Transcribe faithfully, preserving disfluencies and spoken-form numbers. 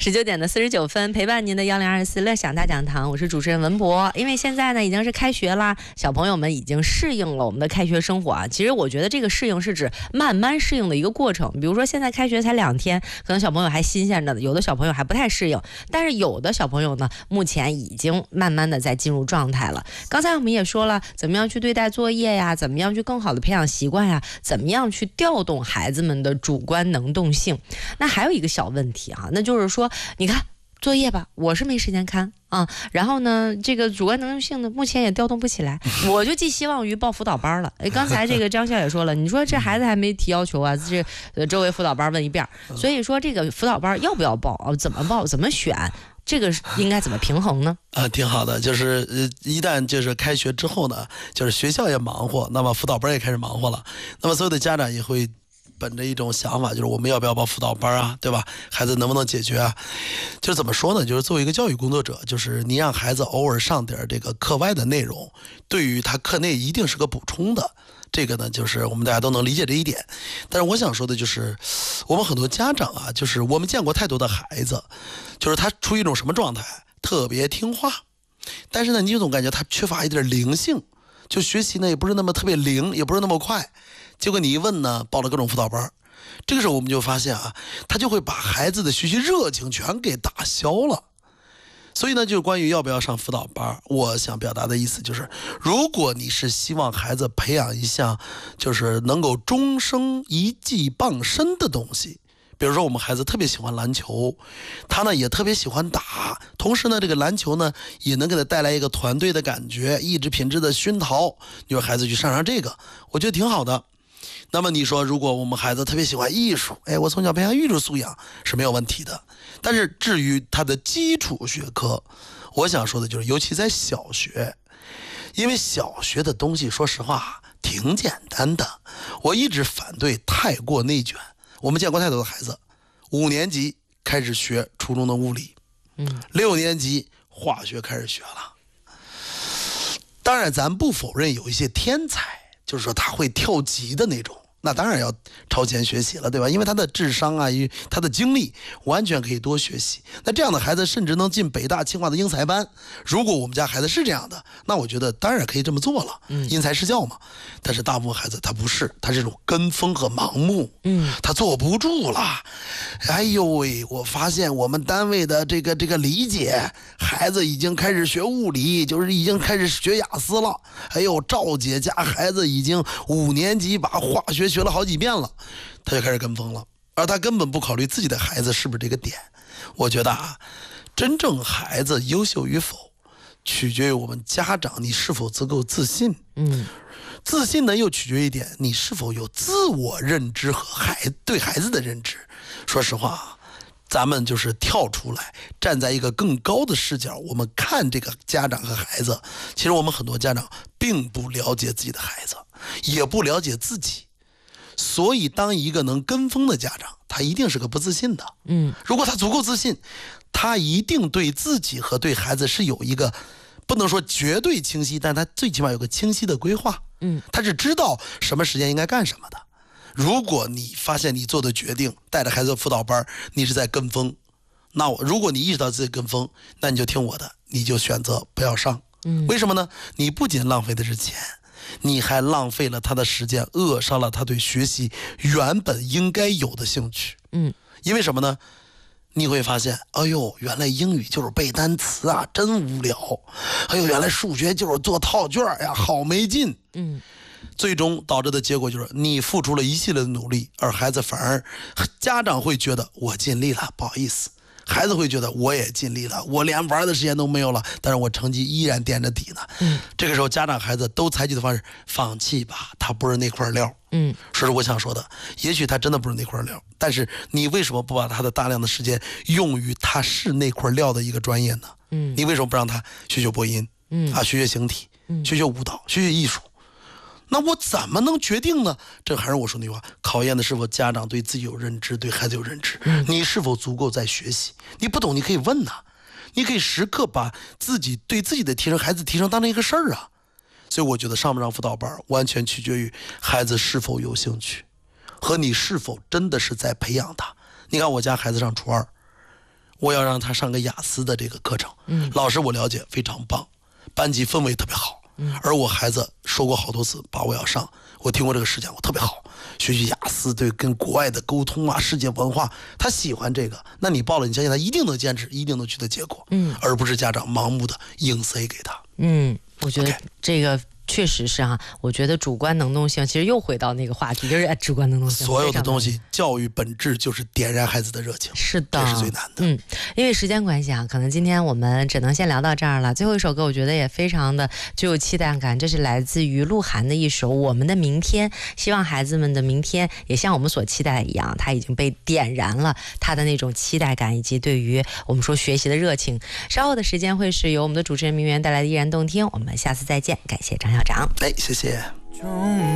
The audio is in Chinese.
十九点的四十九分，陪伴您的幺零二四乐享大讲堂，我是主持人文博。因为现在呢已经是开学啦，小朋友们已经适应了我们的开学生活啊。其实我觉得这个适应是指慢慢适应的一个过程。比如说现在开学才两天，可能小朋友还新鲜着的，有的小朋友还不太适应，但是有的小朋友呢，目前已经慢慢的在进入状态了。刚才我们也说了，怎么样去对待作业呀，怎么样去更好的培养习惯呀，怎么样去调动孩子们的主观能动性。那还有一个小问题啊，那就是说，你看作业吧，我是没时间看啊，然后呢，这个主观能动性呢，目前也调动不起来，我就寄希望于报辅导班了。哎，刚才这个张校也说了，你说这孩子还没提要求啊，这呃周围辅导班问一遍，所以说这个辅导班要不要报啊？怎么报？怎么选？这个应该怎么平衡呢？ 啊，挺好的，就是呃，一旦就是开学之后呢，就是学校也忙活，那么辅导班也开始忙活了，那么所有的家长也会本着一种想法，就是我们要不要报辅导班啊，对吧？孩子能不能解决啊？就是怎么说呢？就是作为一个教育工作者，就是你让孩子偶尔上点这个课外的内容，对于他课内一定是个补充的。这个呢，就是我们大家都能理解这一点。但是我想说的就是，我们很多家长啊，就是我们见过太多的孩子，就是他处于一种什么状态？特别听话，但是呢，你就总感觉他缺乏一点灵性，就学习呢也不是那么特别灵，也不是那么快。结果你一问呢，报了各种辅导班，这个时候我们就发现啊，他就会把孩子的学习热情全给打消了。所以呢，就是关于要不要上辅导班，我想表达的意思就是，如果你是希望孩子培养一项就是能够终生一技傍身的东西，比如说我们孩子特别喜欢篮球，他呢也特别喜欢打，同时呢这个篮球呢也能给他带来一个团队的感觉，意志品质的熏陶，你说孩子去上上这个，我觉得挺好的。那么你说如果我们孩子特别喜欢艺术，哎，我从小培养艺术素养是没有问题的。但是至于他的基础学科，我想说的就是尤其在小学，因为小学的东西说实话挺简单的，我一直反对太过内卷。我们见过太多的孩子五年级开始学初中的物理，嗯，六年级化学开始学了。当然咱不否认有一些天才，就是说他会跳级的那种，那当然要超前学习了，对吧？因为他的智商啊，与他的精力完全可以多学习。那这样的孩子甚至能进北大清华的英才班。如果我们家孩子是这样的，那我觉得当然可以这么做了，嗯，因材施教嘛。但是大部分孩子他不是，他这种跟风和盲目，嗯，他坐不住了。哎呦喂，我发现我们单位的这个这个李姐，孩子已经开始学物理，就是已经开始学雅思了。哎呦，赵姐家孩子已经五年级把化学学了好几遍了，他就开始跟风了，而他根本不考虑自己的孩子是不是这个点。我觉得啊，真正孩子优秀与否，取决于我们家长你是否足够自信。嗯，自信呢又取决于一点，你是否有自我认知和孩对孩子的认知。说实话啊，咱们就是跳出来，站在一个更高的视角，我们看这个家长和孩子。其实我们很多家长并不了解自己的孩子，也不了解自己。所以当一个能跟风的家长，他一定是个不自信的。嗯，如果他足够自信，他一定对自己和对孩子是有一个不能说绝对清晰，但他最起码有个清晰的规划。嗯，他是知道什么时间应该干什么的。如果你发现你做的决定带着孩子辅导班你是在跟风，那我如果你意识到自己跟风，那你就听我的，你就选择不要上。嗯，为什么呢？你不仅浪费的是钱，你还浪费了他的时间，扼杀了他对学习原本应该有的兴趣。嗯，因为什么呢？你会发现，哎呦，原来英语就是背单词啊，真无聊。哎呦，原来数学就是做套卷呀，好没劲。嗯，最终导致的结果就是你付出了一系列的努力，而孩子反而家长会觉得我尽力了，不好意思。孩子会觉得我也尽力了，我连玩的时间都没有了，但是我成绩依然垫着底呢。嗯，这个时候家长孩子都采取的方式，放弃吧，他不是那块料。嗯，这是我想说的。也许他真的不是那块料，但是你为什么不把他的大量的时间用于他是那块料的一个专业呢？嗯，你为什么不让他学学播音？嗯啊，学学形体，学学舞蹈，学学艺术？那我怎么能决定呢？这还是我说那句话，考验的是否家长对自己有认知，对孩子有认知。嗯，你是否足够在学习？你不懂你可以问呐，你可以时刻把自己对自己的提升、孩子提升当成一个事儿啊。所以我觉得上不上辅导班完全取决于孩子是否有兴趣，和你是否真的是在培养他。你看我家孩子上初二， 我要让他上个雅思的这个课程。 嗯， 老师我了解非常棒，班级氛围特别好。嗯，而我孩子说过好多次，爸我要上，我听过这个事讲，我特别好，学习雅思，对，跟国外的沟通啊，世界文化，他喜欢这个，那你报了，你相信他一定能坚持，一定能取得结果。嗯，而不是家长盲目的硬塞给他。 嗯，我觉得这个。确实是哈，我觉得主观能动性其实又回到那个话题，就是主观能动性。 所有的东西，教育本质就是点燃孩子的热情， 是的， 这是最难的。 嗯，因为时间关系啊，可能今天我们只能先聊到这儿了。最后一首歌，我觉得也非常的具有期待感，这是来自于鹿晗的一首《我们的明天》。希望孩子们的明天也像我们所期待的一样，他已经被点燃了他的那种期待感，以及对于我们说学习的热情。稍后的时间会是由我们的主持人明媛带来的依然动听，我们下次再见，感谢张校长。 哎，谢谢。